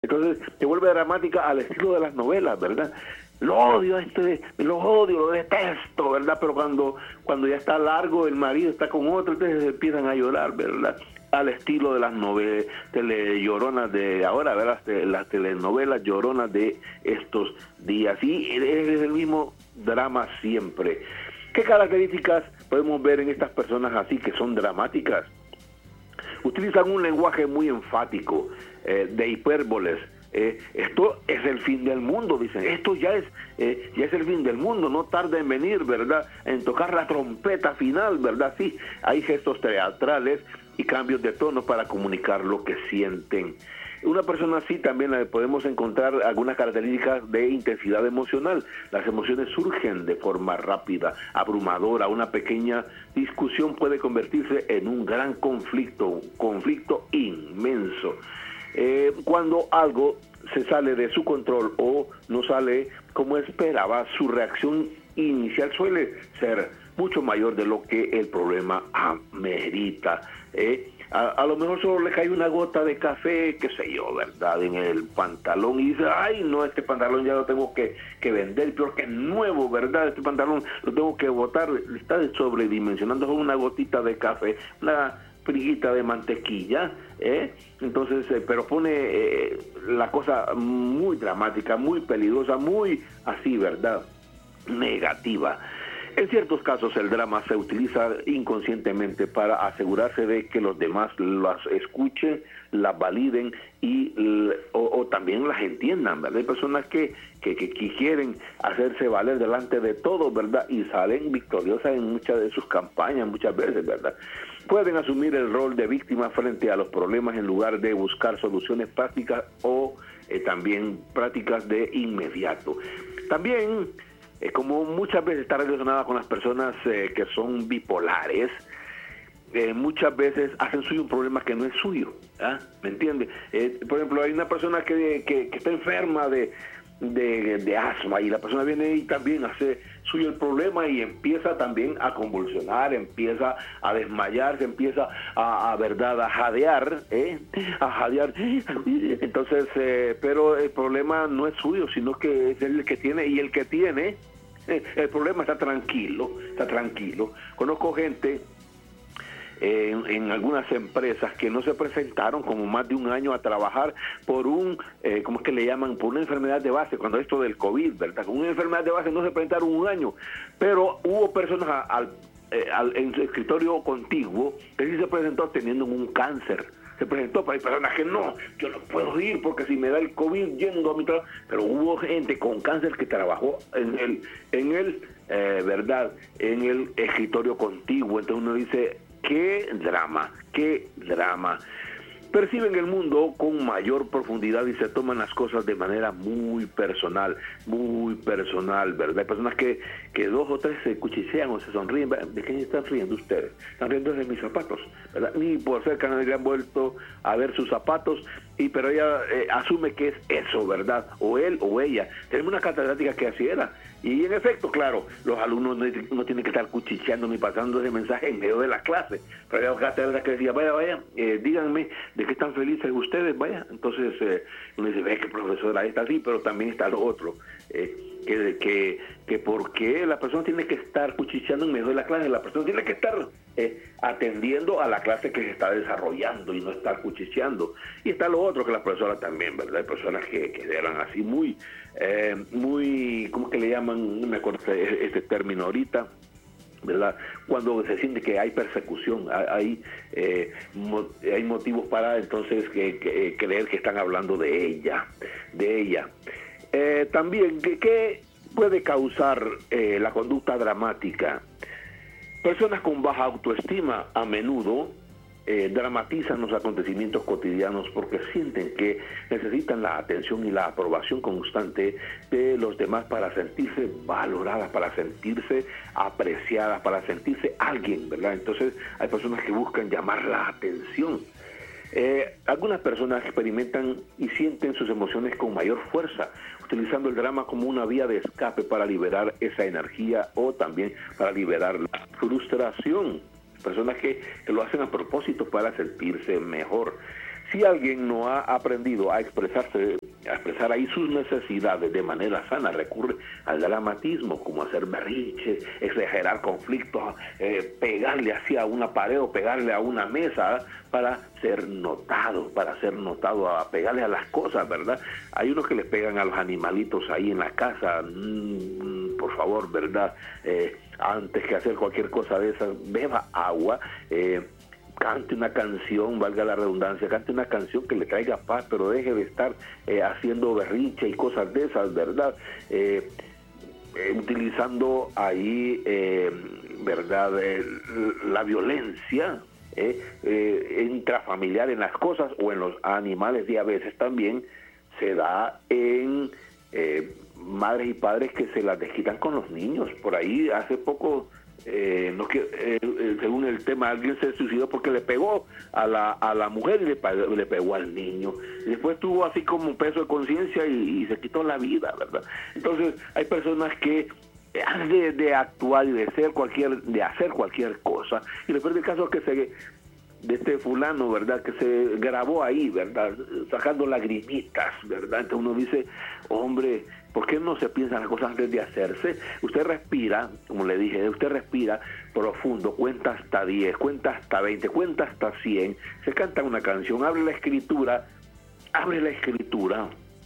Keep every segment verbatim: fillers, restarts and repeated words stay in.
Entonces se vuelve dramática al estilo de las novelas, ¿verdad? Lo odio, este, lo odio, lo detesto, ¿verdad? Pero cuando, cuando ya está largo, el marido está con otro, entonces empiezan a llorar, ¿verdad? Al estilo de las novelas, telelloronas de ahora, ¿verdad? Las telenovelas lloronas de estos días. Y es el mismo drama siempre. ¿Qué características podemos ver en estas personas así que son dramáticas? Utilizan un lenguaje muy enfático, eh, de hipérboles. Eh, esto es el fin del mundo, dicen. Esto ya es eh, ya es el fin del mundo, no tarda en venir, ¿verdad? En tocar la trompeta final, ¿verdad? Sí, hay gestos teatrales y cambios de tono para comunicar lo que sienten. Una persona así también la podemos encontrar algunas características de intensidad emocional. Las emociones surgen de forma rápida, abrumadora. Una pequeña discusión puede convertirse en un gran conflicto, un conflicto inmenso. Eh, cuando algo se sale de su control o no sale como esperaba, su reacción inicial suele ser mucho mayor de lo que el problema amerita. Eh, a, a lo mejor solo le cae una gota de café, qué sé yo, ¿verdad?, en el pantalón y dice, ay, no, este pantalón ya lo tengo que, que vender, peor que nuevo, ¿verdad? Este pantalón lo tengo que botar, está sobredimensionando con una gotita de café, una friguita de mantequilla, ¿eh? Entonces, eh, pero pone eh, la cosa muy dramática, muy peligrosa, muy así, ¿verdad?, negativa. En ciertos casos el drama se utiliza inconscientemente para asegurarse de que los demás las escuchen, las validen y o, o también las entiendan, ¿verdad? Hay personas que, que, que quieren hacerse valer delante de todo, ¿verdad? Y salen victoriosas en muchas de sus campañas, muchas veces, ¿verdad? Pueden asumir el rol de víctima frente a los problemas en lugar de buscar soluciones prácticas o eh, también prácticas de inmediato. También, Eh, como muchas veces está relacionada con las personas eh, que son bipolares, eh, muchas veces hacen suyo un problema que no es suyo, ¿eh? ¿Me entiende? Eh, por ejemplo, hay una persona que, que, que está enferma de, de, de asma y la persona viene y también hace suyo el problema y empieza también a convulsionar, empieza a desmayarse, empieza a, a verdad, a jadear, ¿eh? a jadear. Entonces, eh, pero el problema no es suyo, sino que es el que tiene, y el que tiene, eh, el problema está tranquilo, está tranquilo. Conozco gente En, en algunas empresas que no se presentaron como más de un año a trabajar por un, eh, ¿cómo es que le llaman? Por una enfermedad de base, cuando esto del COVID, ¿verdad? Con una enfermedad de base no se presentaron un año, pero hubo personas a, al, eh, al, en su escritorio contiguo que sí se presentó teniendo un cáncer. Se presentó, pero hay personas que no, yo no puedo ir porque si me da el COVID yendo a mi trabajo, pero hubo gente con cáncer que trabajó en el, en el eh, ¿verdad? En el escritorio contiguo. Entonces uno dice, qué drama, qué drama. Perciben el mundo con mayor profundidad y se toman las cosas de manera muy personal, muy personal, ¿verdad? Hay personas que, que dos o tres se cuchichean o se sonríen. ¿De qué están riendo ustedes? Están riendo de mis zapatos, ¿verdad? Ni por cerca nadie han vuelto a ver sus zapatos, y pero ella eh, asume que es eso, ¿verdad? O él o ella. Tenemos una catedrática que así era. Y en efecto, claro, los alumnos no, no tienen que estar cuchicheando ni pasando ese mensaje en medio de la clase. Pero había catedrática que decía, vaya, vaya, eh, díganme de qué están felices ustedes, vaya. Entonces eh, uno dice, ve que profesora está así, pero también está lo otro. Eh, que, que, que por qué la persona tiene que estar cuchicheando en medio de la clase, la persona tiene que estar eh, atendiendo a la clase que se está desarrollando y no estar cuchicheando. Y está lo otro, que las personas también, ¿verdad? Hay personas que, que eran así muy, eh, muy, ¿cómo que le llaman? No me acuerdo este, este término ahorita, ¿verdad? Cuando se siente que hay persecución, hay eh, mo hay motivos para entonces que, que, creer que están hablando de ella, de ella. Eh, también, ¿qué, qué puede causar eh, la conducta dramática? Personas con baja autoestima a menudo eh, dramatizan los acontecimientos cotidianos porque sienten que necesitan la atención y la aprobación constante de los demás para sentirse valoradas, para sentirse apreciadas, para sentirse alguien, ¿verdad? Entonces hay personas que buscan llamar la atención. Eh, algunas personas experimentan y sienten sus emociones con mayor fuerza, utilizando el drama como una vía de escape para liberar esa energía o también para liberar la frustración. Personas que, que lo hacen a propósito para sentirse mejor. Si alguien no ha aprendido a expresarse, a expresar ahí sus necesidades de manera sana, recurre al dramatismo, como hacer berrinches, exagerar conflictos, eh, pegarle hacia una pared o pegarle a una mesa para ser notado, para ser notado, a pegarle a las cosas, ¿verdad? Hay unos que les pegan a los animalitos ahí en la casa, mm, por favor, ¿verdad? Eh, antes que hacer cualquier cosa de esas, beba agua, eh, cante una canción, valga la redundancia, cante una canción que le traiga paz, pero deje de estar eh, haciendo berrinche y cosas de esas, ¿verdad? Eh, eh, utilizando ahí, eh, ¿verdad? Eh, la violencia eh, eh, intrafamiliar en las cosas o en los animales, y a veces también se da en eh, madres y padres que se las desquitan con los niños. Por ahí hace poco... Eh, no, eh, eh, según el tema, alguien se suicidó porque le pegó a la, a la mujer y le, le pegó al niño, y después tuvo así como un peso de conciencia y, y se quitó la vida, ¿verdad? Entonces hay personas que han de, de actuar y de hacer cualquier de hacer cualquier cosa, y después del caso que se de este fulano, ¿verdad?, que se grabó ahí, ¿verdad?, sacando lagrimitas, ¿verdad? Entonces uno dice, hombre, ¿por qué no se piensan las cosas antes de hacerse? Usted respira, como le dije, usted respira profundo, cuenta hasta diez, cuenta hasta veinte, cuenta hasta cien, se canta una canción, abre la escritura, abre la escritura,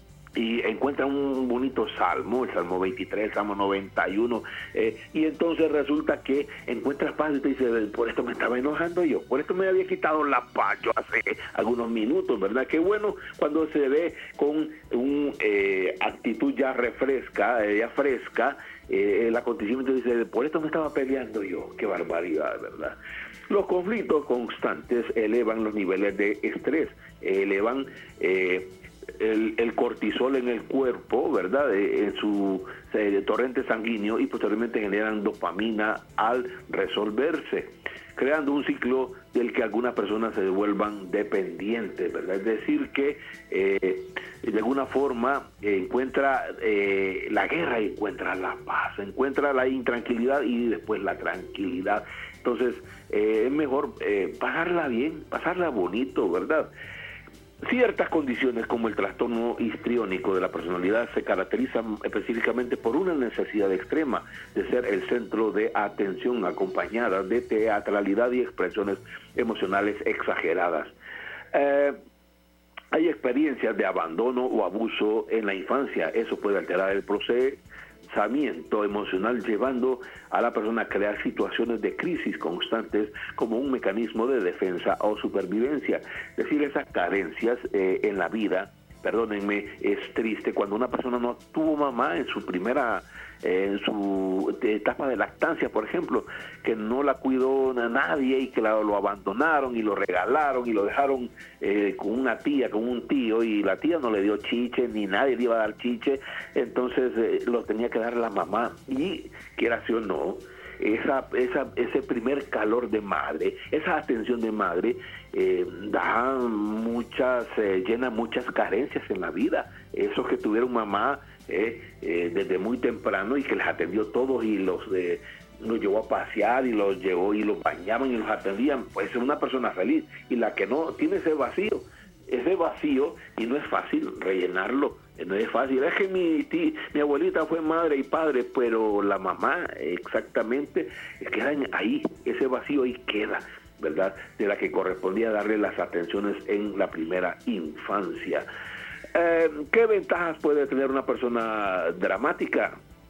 y encuentra un bonito salmo, el Salmo veintitrés, el Salmo noventa y uno, eh, y entonces resulta que encuentras paz y te dice, por esto me estaba enojando yo, por esto me había quitado la paz yo hace algunos minutos, ¿verdad? Qué bueno cuando se ve con una eh, actitud ya refresca, eh, ya fresca, eh, el acontecimiento dice, por esto me estaba peleando yo, qué barbaridad, ¿verdad? Los conflictos constantes elevan los niveles de estrés, elevan... Eh, El, el cortisol en el cuerpo, ¿verdad?, en su eh, torrente sanguíneo, y posteriormente generan dopamina al resolverse, creando un ciclo del que algunas personas se vuelvan dependientes, ¿verdad? Es decir, que eh, de alguna forma eh, encuentra eh, la guerra y encuentra la paz, encuentra la intranquilidad y después la tranquilidad. Entonces, eh, es mejor eh, pasarla bien, pasarla bonito, ¿verdad? Ciertas condiciones como el trastorno histriónico de la personalidad se caracterizan específicamente por una necesidad extrema de ser el centro de atención, acompañada de teatralidad y expresiones emocionales exageradas. Eh, hay experiencias de abandono o abuso en la infancia, eso puede alterar el proceso emocional, llevando a la persona a crear situaciones de crisis constantes como un mecanismo de defensa o supervivencia. Es decir, esas carencias eh, en la vida, perdónenme, es triste cuando una persona no tuvo mamá en su primera, eh, en su etapa de lactancia, por ejemplo, que no la cuidó a nadie y que la, lo abandonaron y lo regalaron y lo dejaron eh, con una tía, con un tío, y la tía no le dio chiche, ni nadie le iba a dar chiche, entonces eh, lo tenía que dar la mamá, y quiera sí o no, esa, esa, ese primer calor de madre, esa atención de madre, eh, da muchas, eh, llena muchas carencias en la vida. Esos que tuvieron mamá eh, eh, desde muy temprano y que les atendió todos y los eh, los llevó a pasear y los llevó y los bañaban y los atendían, pues es una persona feliz. Y la que no tiene ese vacío, ese vacío, y no es fácil rellenarlo, no es fácil. Es que mi tía, mi abuelita fue madre y padre, pero la mamá exactamente queda ahí, ese vacío ahí queda, ¿verdad?, de la que correspondía darle las atenciones en la primera infancia. Eh, ¿Qué ventajas puede tener una persona dramática?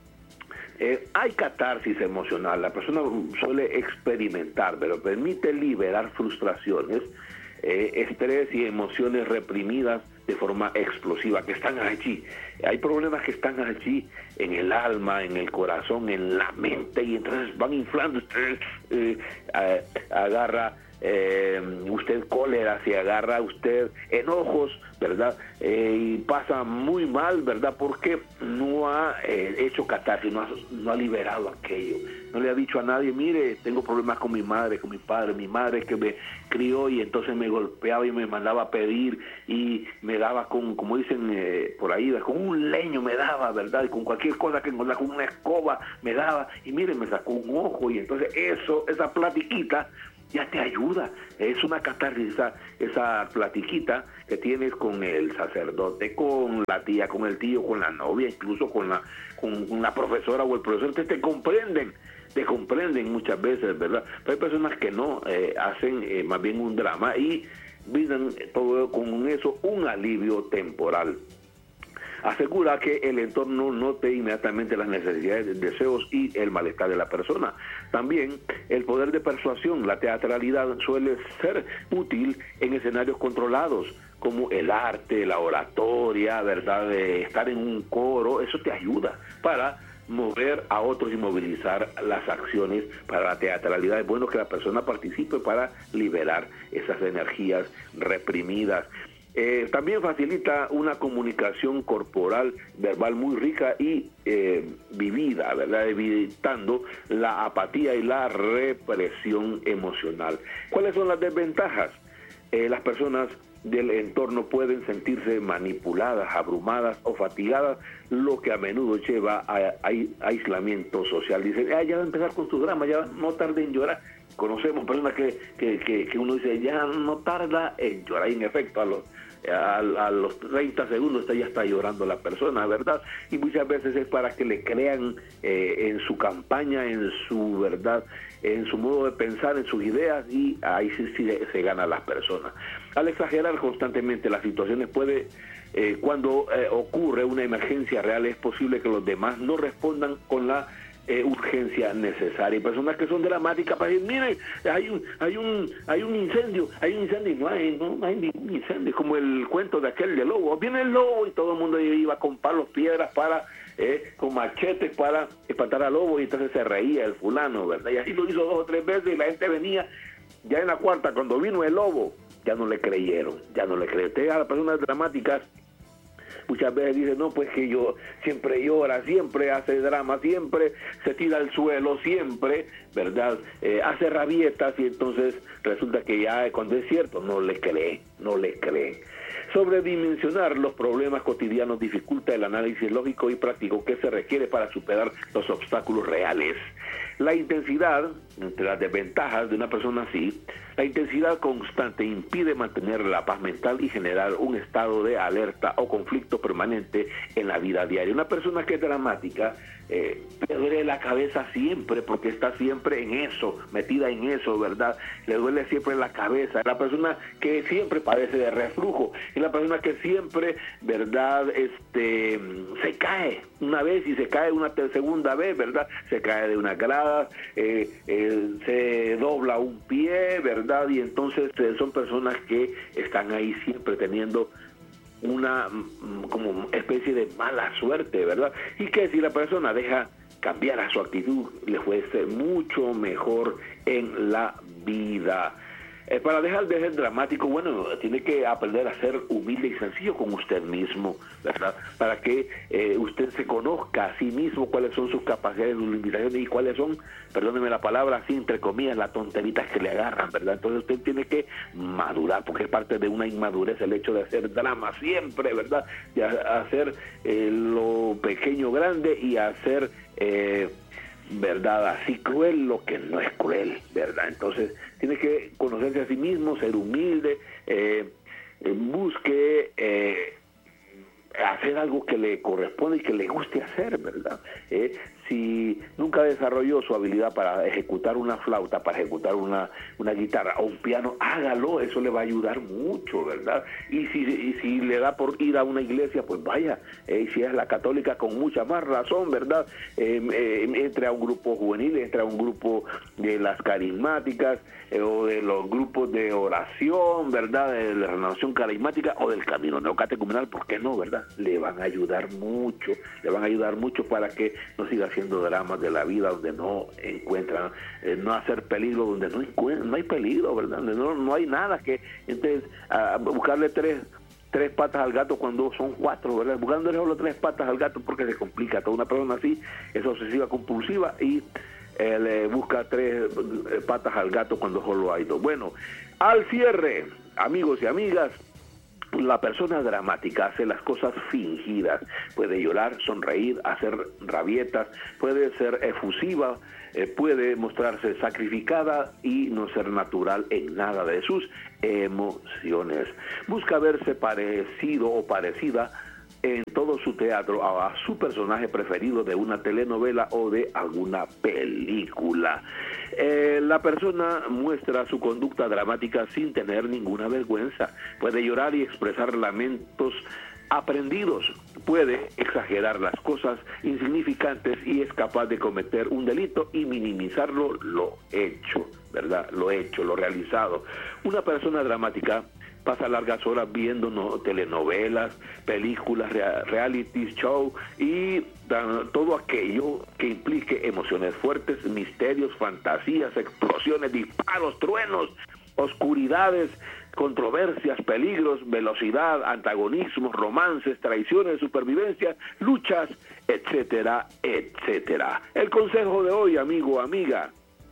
Eh, hay catarsis emocional, la persona suele experimentar, pero permite liberar frustraciones, eh, estrés y emociones reprimidas de forma explosiva, que están allí. Hay problemas que están allí en el alma, en el corazón, en la mente, y entonces van inflando. Usted eh, eh, agarra eh, usted cólera, se agarra usted enojos, ¿verdad? Eh, y pasa muy mal, ¿verdad? Porque no ha eh, hecho catarsis, no ha, no ha liberado aquello. No le ha dicho a nadie, mire, tengo problemas con mi madre, con mi padre, mi madre que me crió y entonces me golpeaba y me mandaba a pedir y me daba con, como dicen eh, por ahí, con un leño me daba, ¿verdad? Y con cualquier cosa que encontraba, con una escoba me daba, y mire, me sacó un ojo, y entonces eso, esa platiquita ya te ayuda. Es una catarsis, esa, esa platiquita que tienes con el sacerdote, con la tía, con el tío, con la novia, incluso con la, con la profesora o el profesor, que te comprenden, te comprenden muchas veces, ¿verdad? Pero hay personas que no, eh, hacen eh, más bien un drama y viven todo con eso un alivio temporal. Asegura que el entorno note inmediatamente las necesidades, deseos y el malestar de la persona. También el poder de persuasión, la teatralidad suele ser útil en escenarios controlados, como el arte, la oratoria, ¿verdad? De estar en un coro, eso te ayuda para mover a otros y movilizar las acciones. Para la teatralidad es bueno que la persona participe para liberar esas energías reprimidas. Eh, también facilita una comunicación corporal, verbal muy rica y eh, vivida, ¿verdad? Evitando la apatía y la represión emocional. ¿Cuáles son las desventajas? Eh, las personas del entorno pueden sentirse manipuladas, abrumadas o fatigadas, lo que a menudo lleva a, a, a aislamiento social. Dicen, ah, ya va a empezar con su drama, ya no tarde en llorar. Conocemos personas que, que, que, que uno dice, ya no tarda en llorar, y en efecto, a los, a, a los treinta segundos ya está llorando la persona, ¿verdad? Y muchas veces es para que le crean eh, en su campaña, en su verdad, en su modo de pensar, en sus ideas, y ahí sí, sí se ganan las personas. Al exagerar constantemente las situaciones puede, eh, cuando eh, ocurre una emergencia real, es posible que los demás no respondan con la Eh, urgencia necesaria. Hay personas que son dramáticas para decir, miren, hay un, hay un, hay un incendio, hay un incendio, y no hay, no, no hay ningún incendio, como el cuento de aquel del lobo. Viene el lobo y todo el mundo iba con palos, piedras para, eh, con machetes para espantar al lobo, y entonces se reía el fulano, ¿verdad? Y así lo hizo dos o tres veces y la gente venía. Ya en la cuarta, cuando vino el lobo, ya no le creyeron, ya no le creyeron. Ustedes a las personas dramáticas muchas veces dicen, no, pues que yo siempre llora, siempre hace drama, siempre se tira al suelo, siempre, ¿verdad? Eh, hace rabietas, y entonces resulta que ya cuando es cierto, no le creen, no le creen. Sobredimensionar los problemas cotidianos dificulta el análisis lógico y práctico que se requiere para superar los obstáculos reales. La intensidad, entre las desventajas de una persona así, la intensidad constante impide mantener la paz mental y generar un estado de alerta o conflicto permanente en la vida diaria. Una persona que es dramática, eh, le duele la cabeza siempre, porque está siempre en eso, metida en eso, ¿verdad? Le duele siempre la cabeza. La persona que siempre padece de reflujo, es la persona que siempre, ¿verdad? Este, se cae una vez y se cae una segunda vez, ¿verdad? Se cae de una grada, eh, eh, se dobla un pie, ¿verdad? Y entonces eh, son personas que están ahí siempre teniendo una como especie de mala suerte, ¿verdad? Y que si la persona deja cambiar a su actitud, le fuese mucho mejor en la vida. Eh, para dejar de ser dramático, bueno, tiene que aprender a ser humilde y sencillo con usted mismo, ¿verdad? Para que eh, usted se conozca a sí mismo, cuáles son sus capacidades, sus limitaciones, y cuáles son, perdóneme la palabra, así entre comillas, las tonteritas que le agarran, ¿verdad? Entonces usted tiene que madurar, porque es parte de una inmadurez el hecho de hacer drama siempre, ¿verdad? De hacer eh, lo pequeño grande y hacer... Eh, verdad, así cruel lo que no es cruel, ¿verdad? Entonces tiene que conocerse a sí mismo, ser humilde, eh, eh, busque eh, hacer algo que le corresponde y que le guste hacer, ¿verdad? Eh, si nunca desarrolló su habilidad para ejecutar una flauta, para ejecutar una, una guitarra o un piano, hágalo, eso le va a ayudar mucho, ¿verdad? Y si, y si le da por ir a una iglesia, pues vaya, eh, y si es la católica, con mucha más razón, ¿verdad? Eh, eh, entre a un grupo juvenil, entre a un grupo de las carismáticas, eh, o de los grupos de oración, ¿verdad? De la renovación carismática o del camino neocatecumenal, ¿por qué no, verdad? Le van a ayudar mucho, le van a ayudar mucho para que no siga haciendo dramas de la vida donde no encuentran, eh, no hacer peligro donde no, no hay peligro, ¿verdad? Donde no, no hay nada que, entonces, a buscarle tres tres patas al gato cuando son cuatro, ¿verdad? Buscándole solo tres patas al gato porque se complica. Toda una persona así es obsesiva compulsiva y eh, le busca tres patas al gato cuando solo hay dos. Bueno, al cierre, amigos y amigas, La persona dramática hace las cosas fingidas, puede llorar, sonreír, hacer rabietas, puede ser efusiva, eh, puede mostrarse sacrificada y no ser natural en nada de sus emociones. Busca verse parecido o parecida en todo su teatro a, a su personaje preferido de una telenovela o de alguna película. Eh, la persona muestra su conducta dramática sin tener ninguna vergüenza. Puede llorar y expresar lamentos aprendidos, puede exagerar las cosas insignificantes y es capaz de cometer un delito y minimizarlo lo hecho, ¿verdad? Lo hecho, lo realizado. Una persona dramática pasa largas horas viendo no, telenovelas, películas, rea, reality show y uh, todo aquello que implique emociones fuertes, misterios, fantasías, explosiones, disparos, truenos, oscuridades, controversias, peligros, velocidad, antagonismos, romances, traiciones, supervivencia, luchas, etcétera, etcétera. El consejo de hoy, amigo, amiga,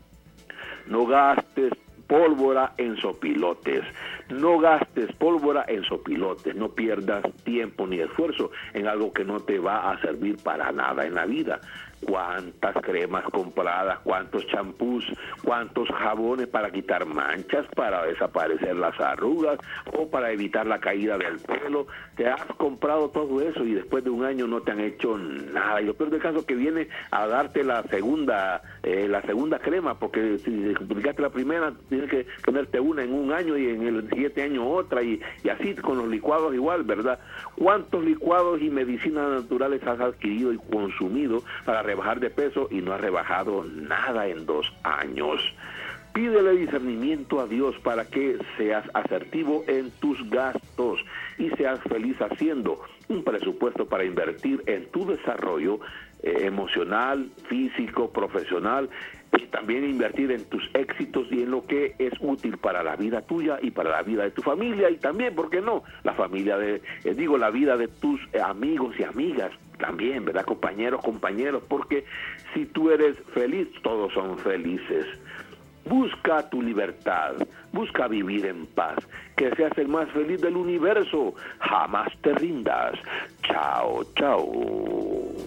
no gastes pólvora en sopilotes, no gastes pólvora en sopilotes, no pierdas tiempo ni esfuerzo en algo que no te va a servir para nada en la vida. Cuántas cremas compradas, cuántos champús, cuántos jabones para quitar manchas, para desaparecer las arrugas o para evitar la caída del pelo. Te has comprado todo eso y después de un año no te han hecho nada. Y lo peor del caso es que viene a darte la segunda, eh, la segunda crema, porque si aplicaste la primera, tienes que ponerte una en un año y en el siguiente año otra y, y así con los licuados igual, ¿verdad? ¿Cuántos licuados y medicinas naturales has adquirido y consumido para rebajar de peso y no has rebajado nada en dos años? Pídele discernimiento a Dios para que seas asertivo en tus gastos y seas feliz haciendo un presupuesto para invertir en tu desarrollo eh, emocional, físico, profesional, y también invertir en tus éxitos y en lo que es útil para la vida tuya y para la vida de tu familia y también, ¿por qué no?, la familia de, eh, digo, la vida de tus eh, amigos y amigas también, ¿verdad? Compañeros, compañeros, porque si tú eres feliz, todos son felices. Busca tu libertad, busca vivir en paz, que seas el más feliz del universo. Jamás te rindas. Chao, chao.